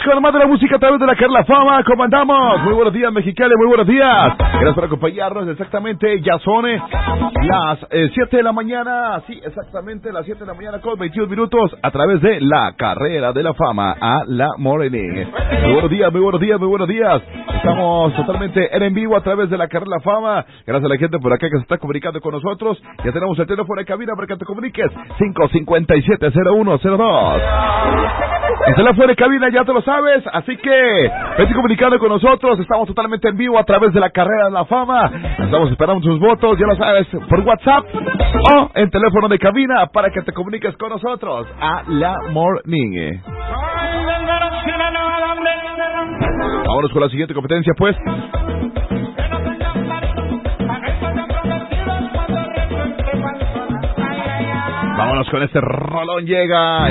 con más de la música a través de la Carla Fama. ¿Cómo andamos? Muy buenos días, Mexicali, muy buenos días. Gracias por acompañarnos. Exactamente, ya son las 7 de la mañana. Sí, exactamente, las 7 de la mañana con 21 minutos a través de la Carrera de la Fama a la Morning. Muy buenos días, muy buenos días, muy buenos días. Estamos totalmente en vivo a través de la Carrera de la Fama. Gracias a la gente por acá que se está comunicando con nosotros. Ya tenemos el teléfono de cabina para que te comuniques. 557-0102. El teléfono de cabina ya te lo sabes, así que vete comunicando con nosotros. Estamos totalmente en vivo a través de la Carrera de la Fama. Estamos esperando tus votos, ya lo sabes, por WhatsApp o en teléfono de cabina para que te comuniques con nosotros a la Morning. Vámonos con la siguiente competencia, pues. Vámonos con este rolón, llega